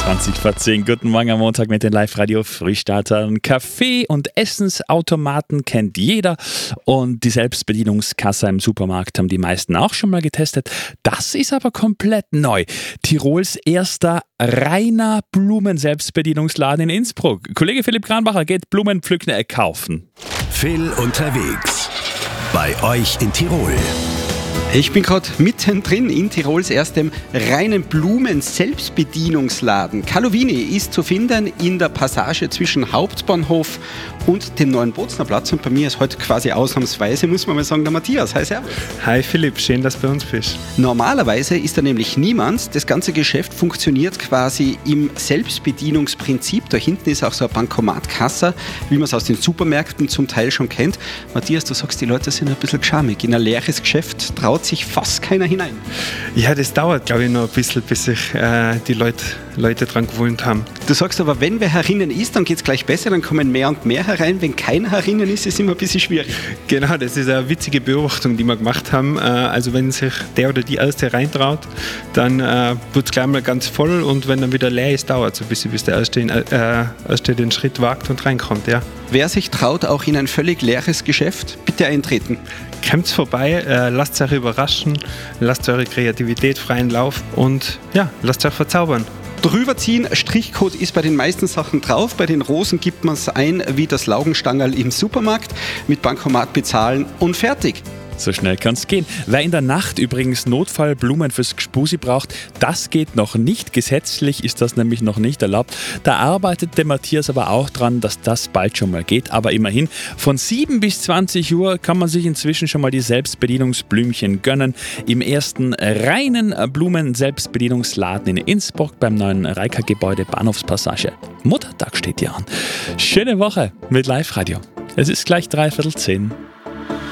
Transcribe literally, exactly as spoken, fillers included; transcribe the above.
zwanzig vor zehn. Guten Morgen am Montag mit den Live-Radio-Frühstartern. Kaffee- und Essensautomaten kennt jeder und die Selbstbedienungskasse im Supermarkt haben die meisten auch schon mal getestet. Das ist aber komplett neu. Tirols erster reiner Blumen-Selbstbedienungsladen in Innsbruck. Kollege Philipp Kranbacher geht Blumen pflücken, äh, kaufen. Phil unterwegs. Bei euch in Tirol. Ich bin gerade mittendrin in Tirols erstem reinen Blumen-Selbstbedienungsladen. Calovini ist zu finden in der Passage zwischen Hauptbahnhof und dem neuen Bozner Platz. Und bei mir ist heute quasi ausnahmsweise, muss man mal sagen, der Matthias. Hi, servus. Hi Philipp, schön, dass du bei uns bist. Normalerweise ist da nämlich niemand. Das ganze Geschäft funktioniert quasi im Selbstbedienungsprinzip. Da hinten ist auch so ein Bankomatkasse, wie man es aus den Supermärkten zum Teil schon kennt. Matthias, du sagst, die Leute sind ein bisschen schamig. In ein leeres Geschäft traut sich fast keiner hinein. Ja, das dauert, glaube ich, noch ein bisschen, bis sich äh, die Leute, Leute dran gewöhnt haben. Du sagst aber, wenn wer herinnen ist, dann geht es gleich besser, dann kommen mehr und mehr herein. Wenn keiner herinnen ist, ist es immer ein bisschen schwierig. Genau, das ist eine witzige Beobachtung, die wir gemacht haben. Äh, also wenn sich der oder die Erste reintraut, dann äh, wird es gleich mal ganz voll und wenn dann wieder leer ist, dauert es ein bisschen, bis der Erste, in, äh, Erste den Schritt wagt und reinkommt. Ja. Wer sich traut, auch in ein völlig leeres Geschäft, bitte eintreten. Kommt vorbei, äh, lasst euch überraschen, lasst eure Kreativität freien Lauf und ja, lasst euch verzaubern. Drüberziehen, Strichcode ist bei den meisten Sachen drauf. Bei den Rosen gibt man es ein wie das Laugenstangerl im Supermarkt. Mit Bankomat bezahlen und fertig. So schnell kann es gehen. Wer in der Nacht übrigens Notfallblumen fürs Gspusi braucht, das geht noch nicht. Gesetzlich ist das nämlich noch nicht erlaubt. Da arbeitet der Matthias aber auch dran, dass das bald schon mal geht. Aber immerhin, von sieben bis zwanzig Uhr kann man sich inzwischen schon mal die Selbstbedienungsblümchen gönnen. Im ersten reinen Blumen-Selbstbedienungsladen in Innsbruck beim neuen Reika-Gebäude Bahnhofspassage. Muttertag steht ja an. Schöne Woche mit Live-Radio. Es ist gleich dreiviertel zehn.